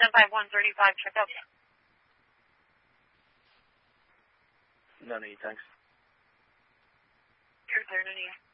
105135, check out. No need, thanks. You're clear, no need.